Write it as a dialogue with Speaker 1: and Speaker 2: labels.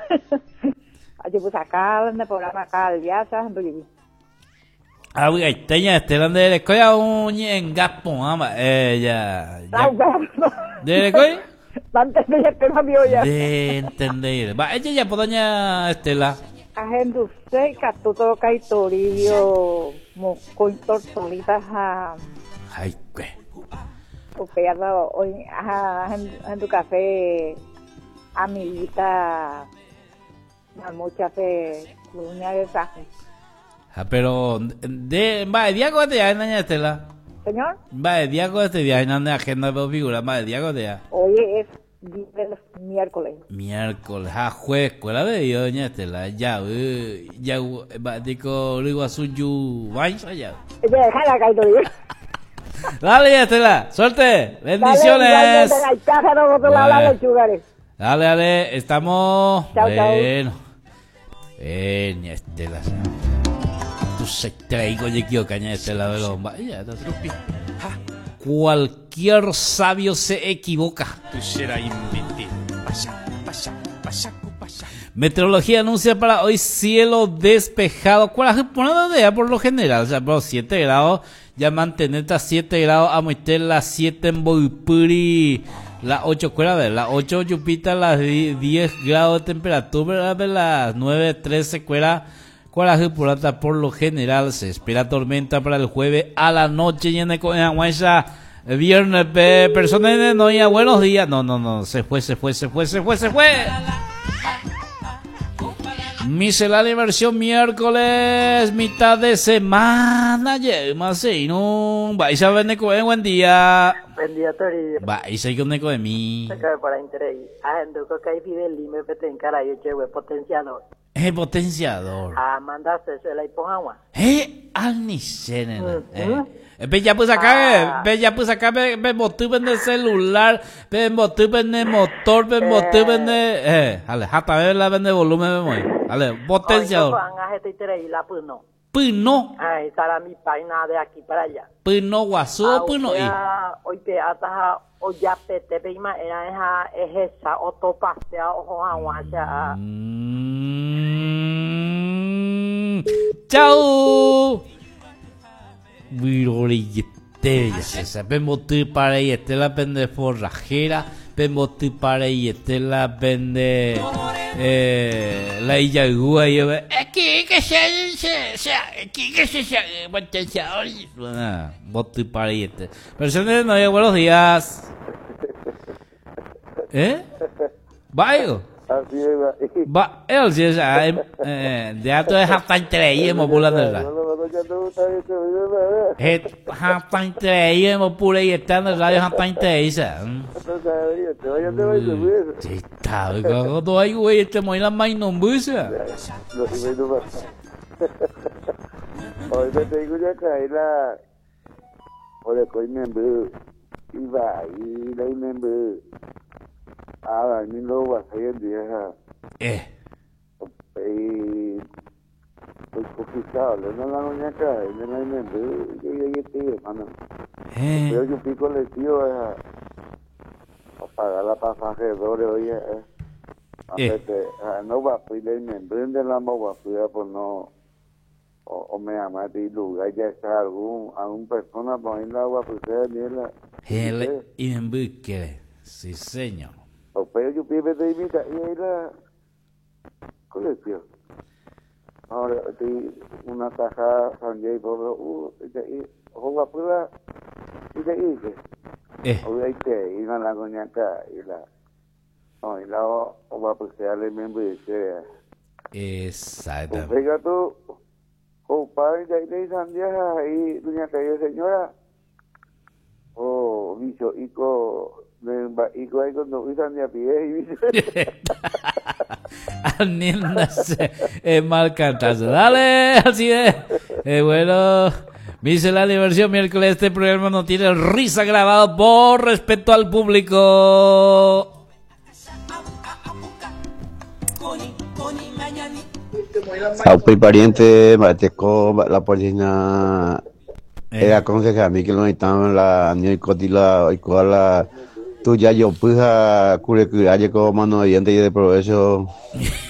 Speaker 1: Ayo pues acá en el programa acá el viaje en Bolivia.
Speaker 2: Ah, güey, teña estelan de Lecoya un en Gapo, ama, ya. ¿De Lecoy?
Speaker 1: Antes de ya que no había ya.
Speaker 2: De entender. Va, ella ya doña Estela.
Speaker 1: Agendo sei que todo caitorio mo coitor solitas a
Speaker 2: Ay, güey.
Speaker 1: o pegarlo hoy en tu café amiguita la mucha fe cuña de saje.
Speaker 2: Ah, pero va de Diago de ya doña Estela.
Speaker 1: Señor,
Speaker 2: Va de Diago de ya en la agenda de figura, va de Diago de ya.
Speaker 1: hoy es miércoles.
Speaker 2: Miércoles, jueves, escuela de Dios, doña Estela. Ya, va digo Riguasuyu, vais allá.
Speaker 1: Deja la caitorio.
Speaker 2: Dale, Estela, suerte, bendiciones. Dale, dale, estamos.
Speaker 1: Chao,
Speaker 2: bueno. Estela. Tú se traigo de que caña Estela de lomba. Ya, te trupi. Cualquier sabio se equivoca. Meteorología anuncia para hoy cielo despejado. ¿Cuál es el por lo general? O sea, por 7 grados. Ya mantener hasta 7 grados a meter las 7 en Boipuri, las 8 cuera de las 8 Yupita, las 10 grados de temperatura, de las 9, 13 cuera, Purata. Por lo general se espera tormenta para el jueves a la noche y en el viernes, personas de noia, buenos días. No, se fue. Miscelánea versión miércoles, mitad de semana, más y no, vais a ver Neco, buen día.
Speaker 3: Buen día, Torillo.
Speaker 2: Vais a ir con Neco de mí.
Speaker 3: Se cae para interés. Enduco que hay Fidel y me peten cara y eche potenciador.
Speaker 2: Potenciador.
Speaker 3: Mandaste se la hipoagua.
Speaker 2: Alnicene. Ya pues acá, me motivo en el celular, me motivo en el motor, me motivo en el, hasta ver la vende volumen, me voy. Vale, potenciador. Pino.
Speaker 3: Ay, para mi página de aquí para allá.
Speaker 2: Pino guaso, pino y.
Speaker 3: Hoy te atas o ya te peima era esa otopastea ojo agua ya.
Speaker 2: Chao. Virorillete, ya se sabe motir para y este la vende forrajera, motir para y este la vende la Iyagua y aquí que se potenciador motir para y este. Personas no hay buenos días. Vaya. Va, él sí es de alto es hasta entre ahí hemos volado la. Hasta entre ahí hemos pura y estando radio hasta entre ahí sa. Sí, está, cuando hay güey este muy la más nombusa.
Speaker 4: Hoy me tengo ya caída. Ore coi member iba y la member. Ah, ni lo va a hacer dia. Pues conquistado, no la doña acá, no la member, yo llegué tío, mano. Pero yo pico le tío a pagar la pasaje de dólares, oye, no va a pedir member de la mogua, por no o me ama de lugar ya está algún persona por en la agua pues ni la
Speaker 2: hele y en buque, sí señor.
Speaker 4: O pero yo pibe de imita y ahí la colección. Ahora una caja Sanjay por y juega pura y de ahí o ahí te y la goñaca y la no y la o va pues le miembro y se
Speaker 2: exacto.
Speaker 4: Pega tú o padre de ahí Sanjay ahí doña calle señora o bicho ico ico ahí cuando usan de a pie y bicho
Speaker 2: aniéndase es mal cantazo. Dale, así es. Bueno, miscelánea versión miércoles. Este programa no tiene risa grabado por respeto al público.
Speaker 5: Aupi pariente, mateco, la policía era aconseja a mí que no estaban la ni cotila y cola tú ya yo puja cure como mano diente y de provecho